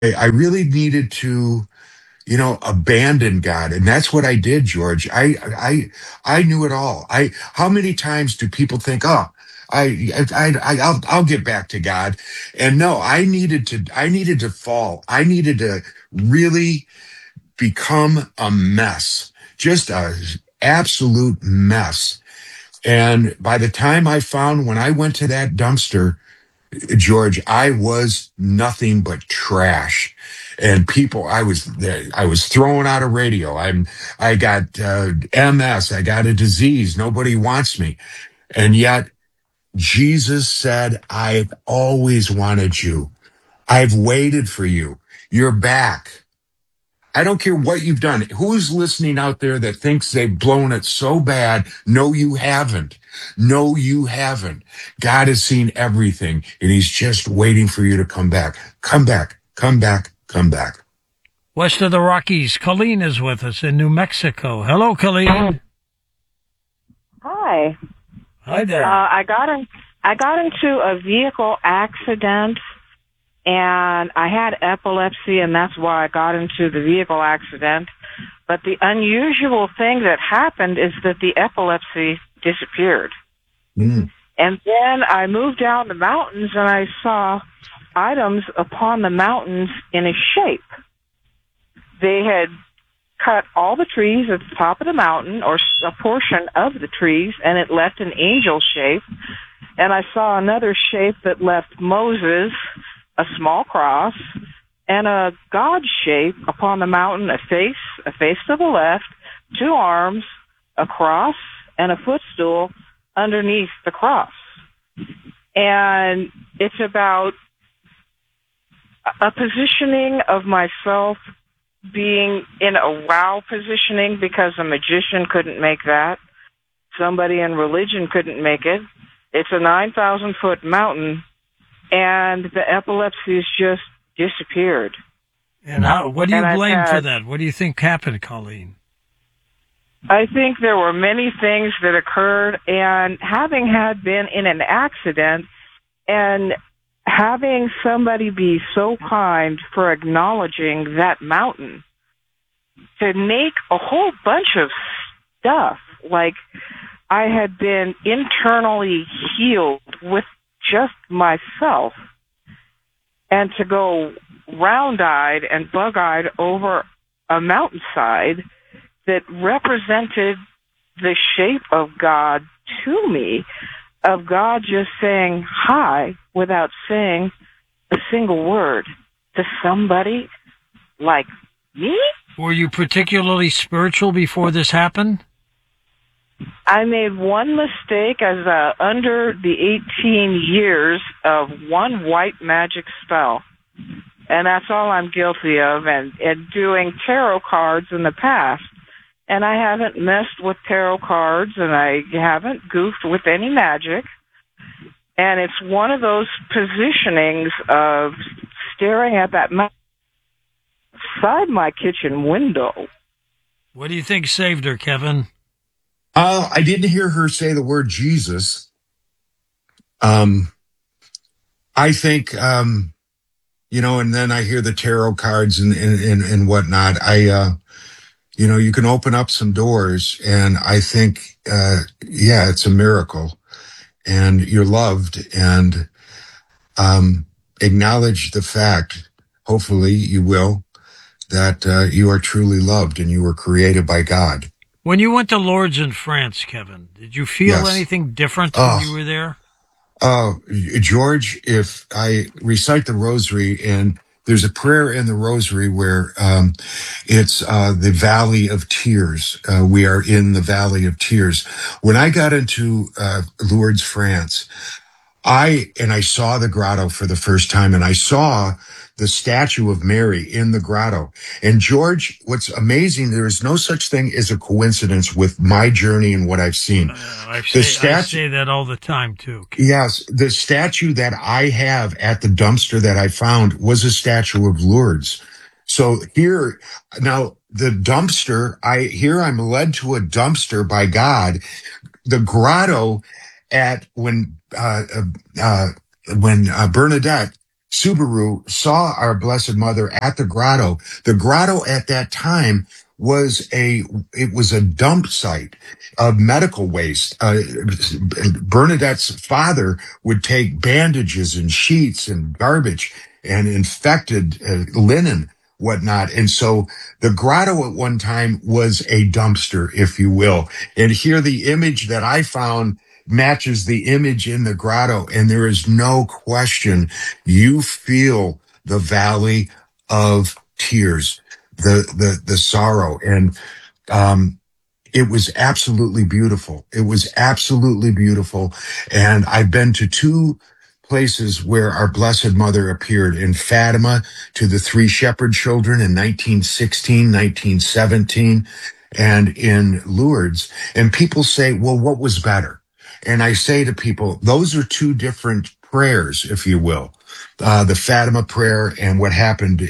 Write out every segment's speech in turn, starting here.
I really needed to, abandon God. And that's what I did, George. I knew it all. How many times do people think, oh, I'll get back to God. And no, I needed to fall. I needed to really become a mess, just a absolute mess. And by the time when I went to that dumpster, George, I was nothing but trash. And people, I was thrown out of radio. I got MS. I got a disease. Nobody wants me. And yet Jesus said, I've always wanted you. I've waited for you. You're back. I don't care what you've done. Who's listening out there that thinks they've blown it so bad? No, you haven't. No, you haven't. God has seen everything, and he's just waiting for you to come back. Come back, come back, come back. West of the Rockies, Colleen is with us in New Mexico. Hello, Colleen. Hi. Hi there. I got into a vehicle accident, and I had epilepsy, and that's why I got into the vehicle accident. But the unusual thing that happened is that the epilepsy disappeared. Mm. And then I moved down the mountains, and I saw items upon the mountains in a shape. They had cut all the trees at the top of the mountain, or a portion of the trees, and it left an angel shape. And I saw another shape that left Moses, a small cross, and a God shape upon the mountain, a face to the left, two arms, a cross, and a footstool underneath the cross. And it's about a positioning of myself being in a wow positioning, because a magician couldn't make that. Somebody in religion couldn't make it. It's a 9,000-foot mountain, and the epilepsy has just disappeared. And what do you blame for that? What do you think happened, Colleen? I think there were many things that occurred, and having had been in an accident and having somebody be so kind for acknowledging that mountain to make a whole bunch of stuff, like I had been internally healed with just myself, and to go round-eyed and bug-eyed over a mountainside that represented the shape of God to me, of God just saying hi without saying a single word to somebody like me. Were you particularly spiritual before this happened? I made one mistake as under the 18 years of one white magic spell. And that's all I'm guilty of, and doing tarot cards in the past. And I haven't messed with tarot cards, and I haven't goofed with any magic. And it's one of those positionings of staring at that mountain outside my kitchen window. What do you think saved her, Kevin? I didn't hear her say the word Jesus. I think, and then I hear the tarot cards and whatnot. You can open up some doors, and I think, it's a miracle, and you're loved, and acknowledge the fact, hopefully you will, that you are truly loved and you were created by God. When you went to Lourdes in France, Kevin, did you feel anything different when you were there? George, if I recite the rosary, and there's a prayer in the rosary where it's the Valley of Tears. We are in the Valley of Tears. When I got into Lourdes, France, I saw the grotto for the first time, and I saw the statue of Mary in the grotto. And George, what's amazing, there is no such thing as a coincidence with my journey and what I've seen. I say that all the time, too. Yes, the statue that I have at the dumpster that I found was a statue of Lourdes. So now the dumpster, I'm led to a dumpster by God. The grotto when Bernadette Subaru saw our Blessed Mother at the grotto. The grotto at that time it was a dump site of medical waste. Bernadette's father would take bandages and sheets and garbage and infected linen, whatnot. And so the grotto at one time was a dumpster, if you will. And here the image that I found matches the image in the grotto. And there is no question you feel the valley of tears, the sorrow. And, it was absolutely beautiful. It was absolutely beautiful. And I've been to two places where our Blessed Mother appeared: in Fatima to the three shepherd children in 1916, 1917, and in Lourdes. And people say, well, what was better? And I say to people, those are two different prayers, if you will. The Fatima prayer and what happened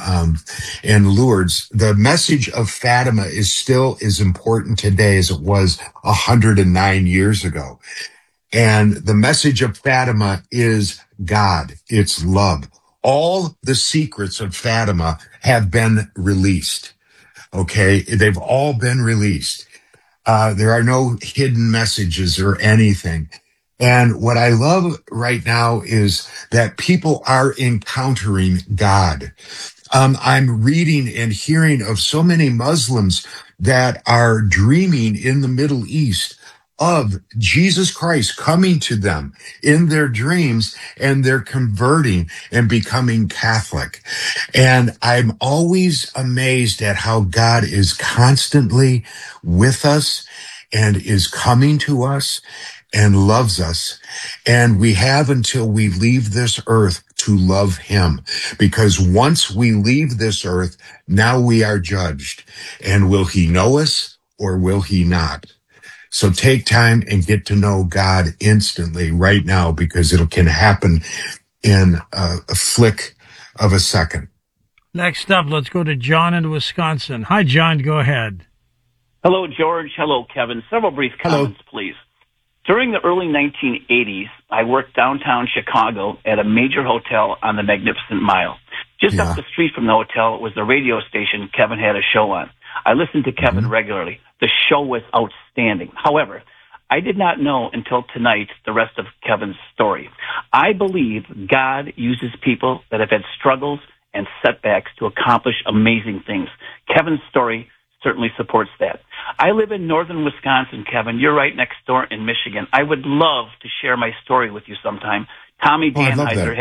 in Lourdes. The message of Fatima is still as important today as it was 109 years ago. And the message of Fatima is God. It's love. All the secrets of Fatima have been released. Okay. They've all been released. There are no hidden messages or anything. And what I love right now is that people are encountering God. I'm reading and hearing of so many Muslims that are dreaming in the Middle East of Jesus Christ coming to them in their dreams, and they're converting and becoming Catholic. And I'm always amazed at how God is constantly with us and is coming to us and loves us. And we have until we leave this earth to love him, because once we leave this earth, now we are judged. And will he know us or will he not? So take time and get to know God instantly right now, because it can happen in a flick of a second. Next up, let's go to John in Wisconsin. Hi, John. Go ahead. Hello, George. Hello, Kevin. Several brief comments, please. During the early 1980s, I worked downtown Chicago at a major hotel on the Magnificent Mile. Just up the street from the hotel was the radio station Kevin had a show on. I listened to Kevin regularly. The show was outstanding. However, I did not know until tonight the rest of Kevin's story. I believe God uses people that have had struggles and setbacks to accomplish amazing things. Kevin's story certainly supports that. I live in northern Wisconsin, Kevin. You're right next door in Michigan. I would love to share my story with you sometime. Tommy Danheiser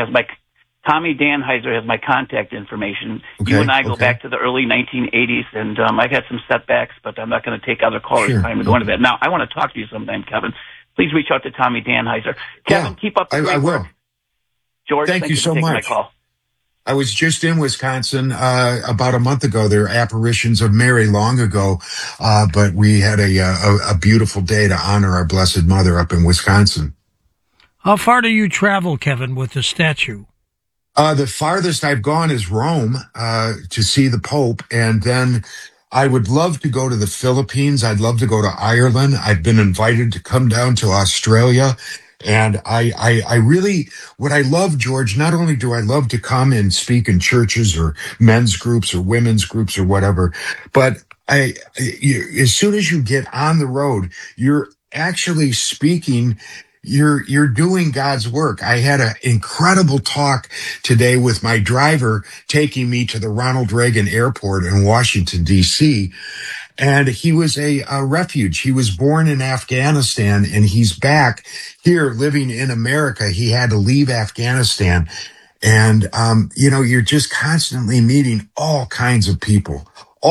has my contact information. Okay, you and I go back to the early 1980s, and I've had some setbacks, but I'm not going to take other callers' time to go into that. Now, I want to talk to you sometime, Kevin. Please reach out to Tommy Danheiser. Kevin, keep up the great work. George, thank you so much. My call. I was just in Wisconsin about a month ago. There are apparitions of Mary long ago, but we had a beautiful day to honor our Blessed Mother up in Wisconsin. How far do you travel, Kevin, with the statue? The farthest I've gone is Rome to see the Pope, and then I would love to go to the Philippines. I'd love to go to Ireland. I've been invited to come down to Australia. And I really, what I love, George, not only do I love to come and speak in churches or men's groups or women's groups or whatever, but as soon as you get on the road, you're actually speaking, you're doing God's work. I had an incredible talk today with my driver taking me to the Ronald Reagan Airport in Washington, D.C., and he was a refuge. He was born in Afghanistan, and he's back here living in America. He had to leave Afghanistan. And, you're just constantly meeting all kinds of people.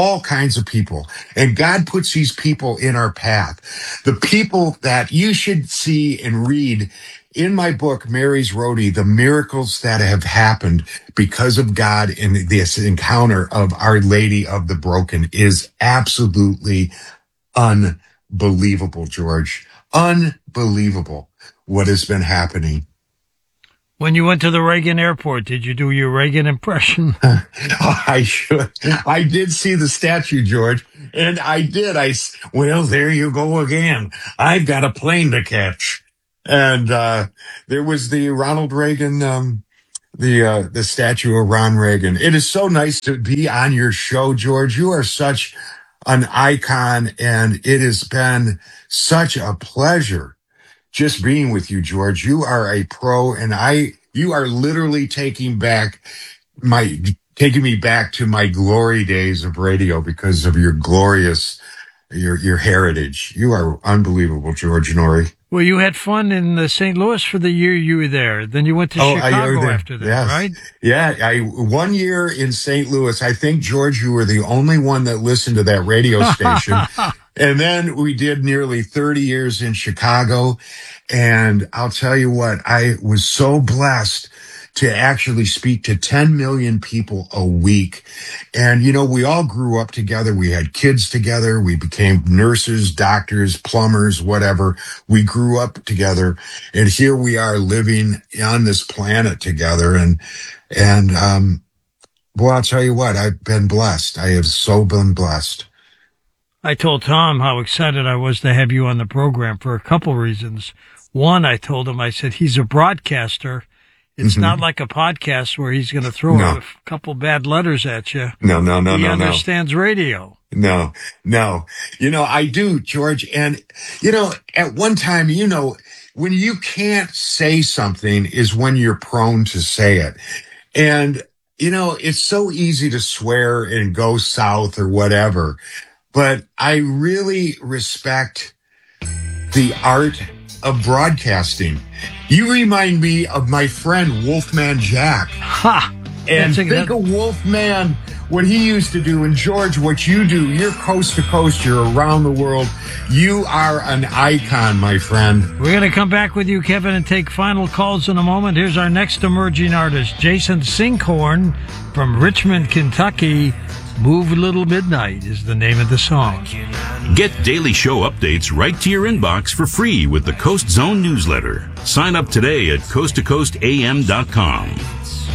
And God puts these people in our path. The people that you should see and read in my book, Mary's Roadie, the miracles that have happened because of God in this encounter of Our Lady of the Broken is absolutely unbelievable, George. Unbelievable what has been happening. When you went to the Reagan airport, did you do your Reagan impression? I should. I did see the statue, George, and I did. Well, there you go again. I've got a plane to catch. And there was the Ronald Reagan the statue of Ron Reagan. It is so nice to be on your show, George. You are such an icon, and it has been such a pleasure just being with you, George. You are a pro, and you are literally taking me back to my glory days of radio because of your glorious your heritage. You are unbelievable, George Norrie. Well, you had fun in St. Louis for the year you were there. Then you went to Chicago after that, yes. right? Yeah, 1 year in St. Louis. I think, George, you were the only one that listened to that radio station. And then we did nearly 30 years in Chicago. And I'll tell you what, I was so blessed to actually speak to 10 million people a week. And, we all grew up together. We had kids together. We became nurses, doctors, plumbers, whatever. We grew up together. And here we are living on this planet together. And boy, I'll tell you what, I've been blessed. I have so been blessed. I told Tom how excited I was to have you on the program for a couple reasons. One, I told him, I said, he's a broadcaster. It's not like a podcast where he's going to throw a couple bad letters at you. No. He understands radio. No. I do, George. And, at one time, when you can't say something is when you're prone to say it. And, it's so easy to swear and go south or whatever. But I really respect the art of broadcasting. You remind me of my friend Wolfman Jack. Ha! And think of Wolfman, what he used to do. And George, what you do, you're coast to coast, you're around the world. You are an icon, my friend. We're going to come back with you, Kevin, and take final calls in a moment. Here's our next emerging artist, Jason Sinkhorn from Richmond, Kentucky. Move a Little Midnight is the name of the song. Get daily show updates right to your inbox for free with the Coast Zone newsletter. Sign up today at coasttocoastam.com.